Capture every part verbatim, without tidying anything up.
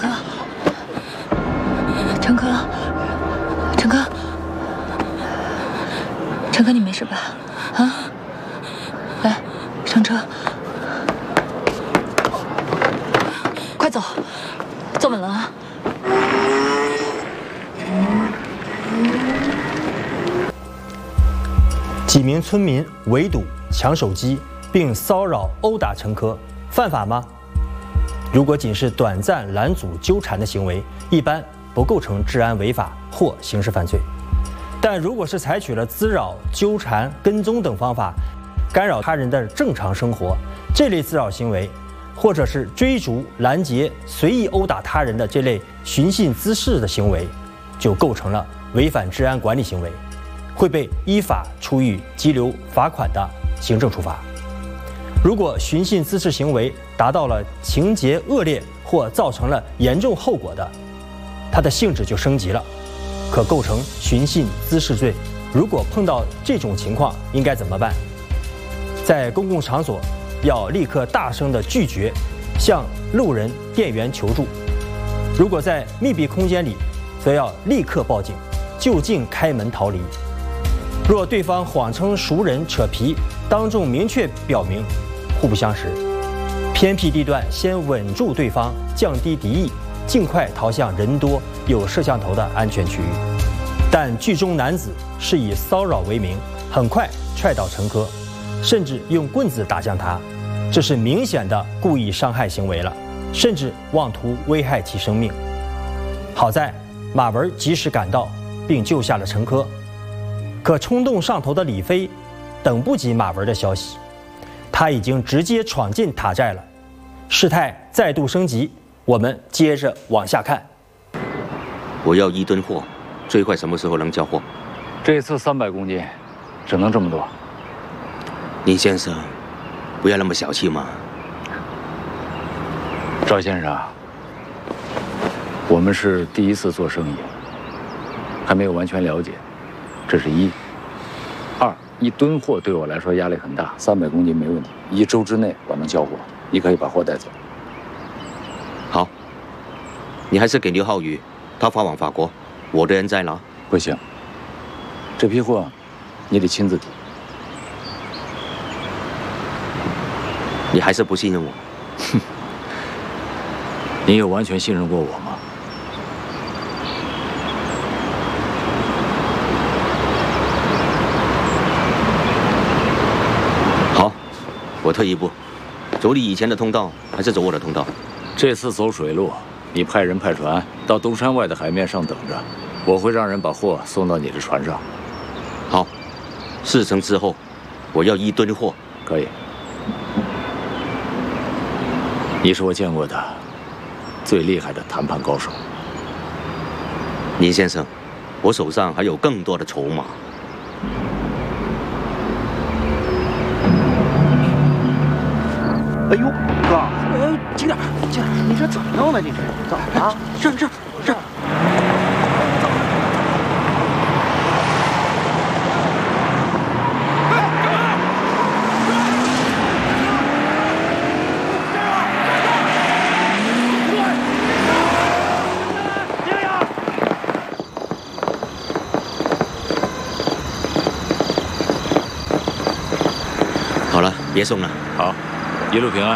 陈科，陈科，陈科，你没事吧？啊，来，上车，快走，坐稳了啊！ 几名村民围堵、抢手机，并骚扰、殴打陈科，犯法吗？如果仅是短暂拦阻、纠缠的行为，一般不构成治安违法或刑事犯罪。但如果是采取了滋扰、纠缠、跟踪等方法，干扰他人的正常生活，这类滋扰行为，或者是追逐、拦截、随意殴打他人的这类寻衅滋事的行为，就构成了违反治安管理行为，会被依法处以拘留、罚款的行政处罚。如果寻衅滋事行为达到了情节恶劣或造成了严重后果的，它的性质就升级了，可构成寻衅滋事罪。如果碰到这种情况，应该怎么办？在公共场所要立刻大声地拒绝向路人、店员求助；如果在密闭空间里，则要立刻报警，就近开门逃离。若对方谎称熟人扯皮，当众明确表明互不相识，偏僻地段先稳住对方，降低敌意，尽快逃向人多有摄像头的安全区域。但剧中男子是以骚扰为名，很快踹倒陈科，甚至用棍子打向他，这是明显的故意伤害行为了，甚至妄图危害其生命。好在马文及时赶到，并救下了陈科。可冲动上头的李飞等不及马文的消息，他已经直接闯进塔寨了，事态再度升级。我们接着往下看。 我要一吨货，最快什么时候能交货？ 这次三百公斤，只能这么多。 林先生，不要那么小气嘛。 赵先生，我们是第一次做生意，还没有完全了解。这是一，二一吨货对我来说压力很大，三百公斤没问题，一周之内我能交货，你可以把货带走。 好，你还是给刘浩宇，他发往法国，我的人再拿。 不行，这批货你得亲自提。 你还是不信任我？ 哼，你有完全信任过我吗？ 我退一步，走你以前的通道，还是走我的通道？ 这次走水路，你派人派船到东山外的海面上等着，我会让人把货送到你的船上。 好，事成之后，我要一吨货。 可以。你是我见过的最厉害的谈判高手。 林先生，我手上还有更多的筹码。 哎呦，哥，哎，轻点，轻点！你这怎么弄的？你这怎么了？这这这！ 好了，别送了。 好。一路平安。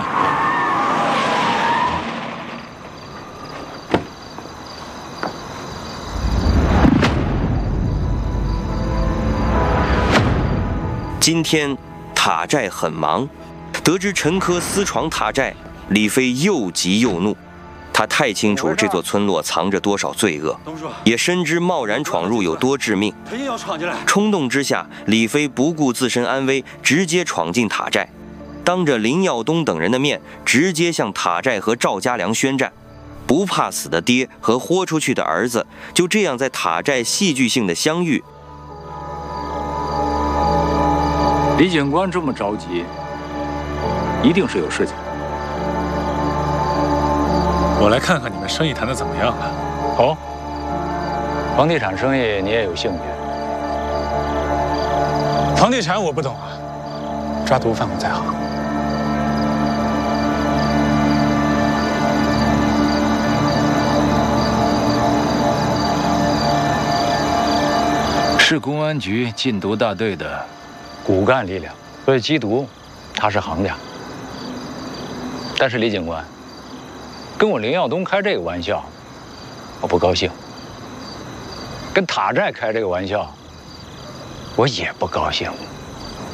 今天塔寨很忙，得知陈科私闯塔寨，李飞又急又怒。他太清楚这座村落藏着多少罪恶，也深知贸然闯入有多致命。冲动之下，李飞不顾自身安危，直接闯进塔寨。当着林耀东等人的面，直接向塔寨和赵家良宣战，不怕死的爹和豁出去的儿子就这样在塔寨戏剧性的相遇。 李警官这么着急，一定是有事情。 我来看看你们生意谈得怎么样了。 哦，房地产生意你也有兴趣？ 房地产我不懂啊，抓毒贩我在行。 是公安局禁毒大队的骨干力量，所以缉毒他是行家。但是李警官跟我林耀东开这个玩笑，我不高兴；跟塔寨开这个玩笑，我也不高兴。